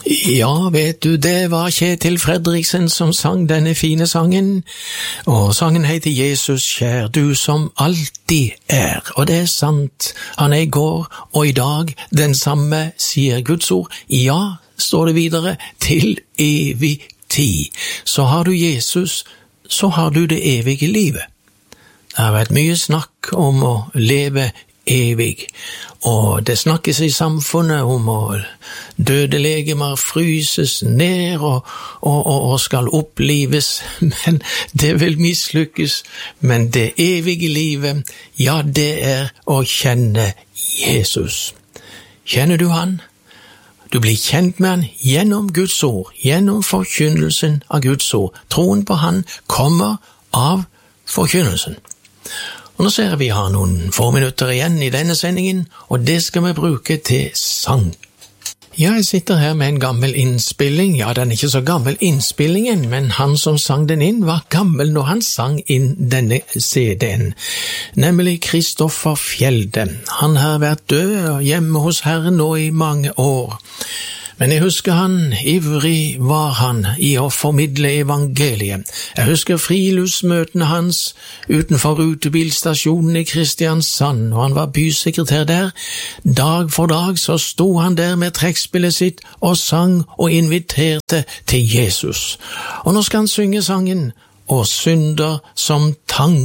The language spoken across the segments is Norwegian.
Ja, vet du, det var Kjetil Fredriksen som sang denne fine sangen, og sangen heter Jesus kjær, du som alltid er, og det er sant, han er i går og i dag den samme, sier Guds ord, ja, står det videre, til evig tid. Så har du Jesus, så har du det evige livet. Det har vært mye snakk om å leve evig, og det snakkes i samfunnet om å døde legemer fryses ned og skal opplives, men det vil mislykkes. Men det evige livet, ja, det er å kjenne Jesus. Kjenner du han? Du blir kjent med han gjennom Guds ord, gjennom forkynnelsen av Guds ord. Troen på han kommer av forkynnelsen. Og nå ser vi har noen få minutter igjen i denne sendingen, og det skal vi bruke til sang. Ja, jeg sitter her med en gammel innspilling. Ja, den er ikke så gammel innspillingen, men han som sang den inn var gammel når han sang inn denne CD-en. Nemlig Kristoffer Fjelde. Han har vært død hjemme hos Herren nå i mange år. Men jeg husker han, ivrig var han i å formidle evangeliet. Jeg husker friluftsmøtene hans utenfor rutebilstasjonen i Kristiansand, og han var bysekretær der. Dag for dag så sto han der med trekkspillet sitt og sang og inviterte til Jesus. Og nå skal han synge sangen «Og synder som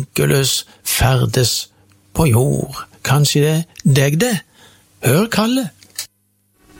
tankeløs ferdes på jord». Kanskje det er deg det? Hør kallet.